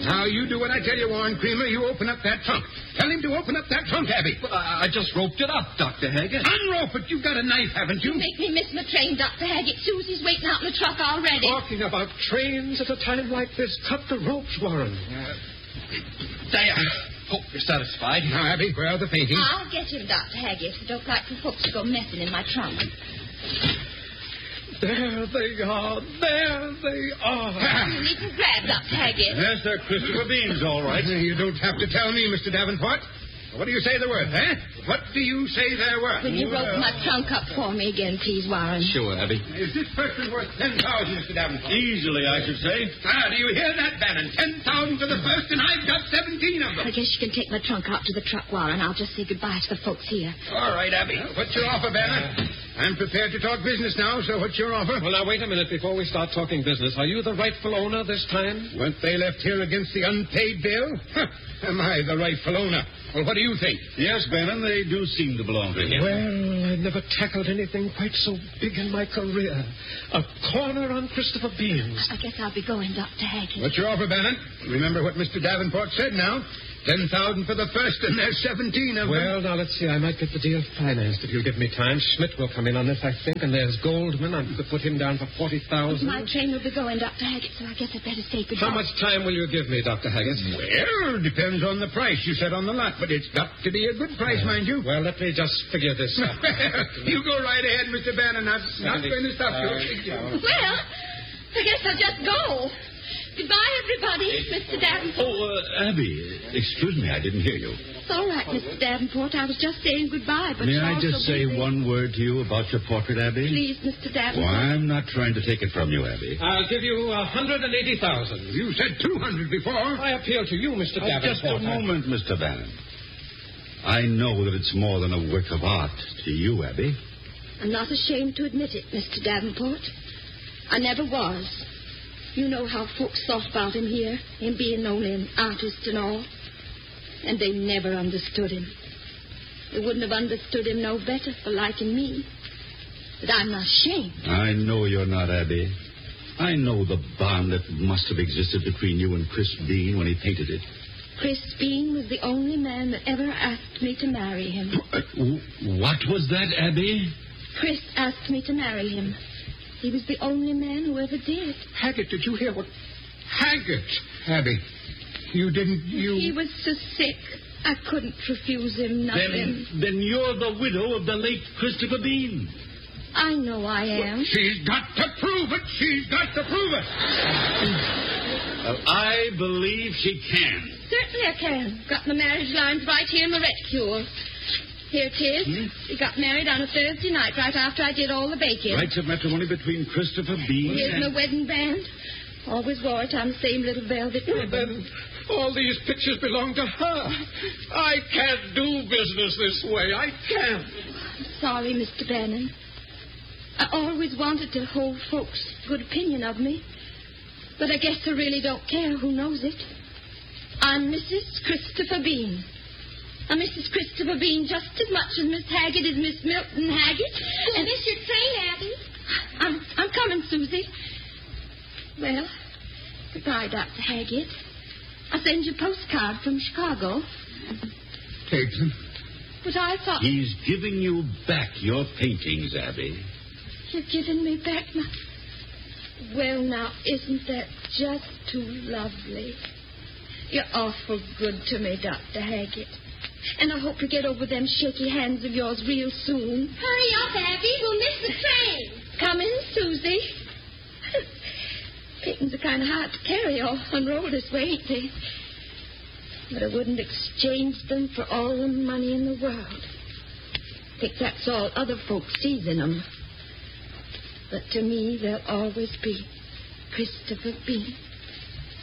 Now, you do what I tell you, Warren Creamer. You open up that trunk. Tell him to open up that trunk, Abby. Well, I just roped it up, Dr. Haggett. Unrope it. You've got a knife, haven't you? You make me miss my train, Dr. Haggett. Susie's waiting out in the truck already. Talking about trains at a time like this. Cut the ropes, Warren. There. Hope you're satisfied. Now, Abby, where are the paintings? I'll get him, Dr. Haggett. I don't like for folks to go messing in my trunk. There they are. There they are. You need to grab, Dr. Haggett. Yes, they're Christopher Beans, all right. You don't have to tell me, Mr. Davenport. What do you say they're worth, eh? What do you say they're worth? Will you rope my trunk up for me again, please, Warren? Sure, Abby. Is this person worth $10,000, Mr. Davenport? Easily, I should say. Ah, do you hear that, Bannon? 10,000 for the first, and I've got 17 of them. I guess you can take my trunk out to the truck, Warren. I'll just say goodbye to the folks here. All right, Abby. What's your offer, Bannon? I'm prepared to talk business now, so what's your offer? Well, now, wait a minute before we start talking business. Are you the rightful owner this time? Weren't they left here against the unpaid bill? Am I the rightful owner? Well, what do you think? Yes, Bannon, they do seem to belong to him. Well, I never tackled anything quite so big in my career. A corner on Christopher Beans. I guess I'll be going, Dr. Haggett. What's your offer, Bannon? Remember what Mr. Davenport said now. 10,000 for the first, and there's 17 of them. Well, now, let's see. I might get the deal financed if you'll give me time. Schmidt will come in on this, I think, and there's Goldman. I could put him down for 40,000. My train will be going, Dr. Haggett, so I guess I'd better say goodbye. How much time will you give me, Dr. Haggett? Well, depends on the price you set on the lot, but it's got to be a good price, mind you. Well, let me just figure this out. You go right ahead, Mr. Bannon. I'm not going to stop you. Well, I guess I'll just go. Goodbye, everybody, Mr. Davenport. Oh, Abby, excuse me, I didn't hear you. It's all right, Mr. Davenport. I was just saying goodbye, but May you're I also just say busy. one word to you about your portrait, Abby? Please, Mr. Davenport. Well, I'm not trying to take it from you, Abby. I'll give you 180,000. You said 200 before. I appeal to you, Mr. Davenport. Just a moment, Mr. Bannon. I know that it's more than a work of art to you, Abby. I'm not ashamed to admit it, Mr. Davenport. I never was. You know how folks thought about him here, him being only an artist and all. And they never understood him. They wouldn't have understood him no better for liking me. But I'm not ashamed. I know you're not, Abby. I know the bond that must have existed between you and Chris Bean when he painted it. Chris Bean was the only man that ever asked me to marry him. What was that, Abby? Chris asked me to marry him. He was the only man who ever did. Haggett, did you hear what... Haggett, Abby. You didn't... He was so sick, I couldn't refuse him nothing. Then you're the widow of the late Christopher Bean. I know I am. She's got to prove it. She's got to prove it. Well, I believe she can. Certainly I can. Got my marriage lines right here in my reticule. Here it is. We got married on a Thursday night right after I did all the baking. Rights of matrimony between Christopher Bean Here's and... my wedding band. Always wore it on the same little velvet ribbon. Then all these pictures belong to her. I can't do business this way. I can't. I'm sorry, Mr. Bannon. I always wanted to hold folks' good opinion of me. But I guess I really don't care who knows it. I'm Mrs. Christopher Bean. I'm Mrs. Christopher Bean just as much as Miss Haggett is Miss Milton Haggett. And miss your train, Abby. I'm coming, Susie. Well, goodbye, Dr. Haggett. I'll send you a postcard from Chicago. Take them. But I thought... He's giving you back your paintings, Abby. You're giving me back my... Well, now, isn't that just too lovely? You're awful good to me, Dr. Haggett. And I hope you get over them shaky hands of yours real soon. Hurry up, Abby. We'll miss the train. Come in, Susie. Paintings are kind of hard to carry all unrolled this way, ain't they? But I wouldn't exchange them for all the money in the world. I think that's all other folks sees in them. But to me, they'll always be Christopher Bean.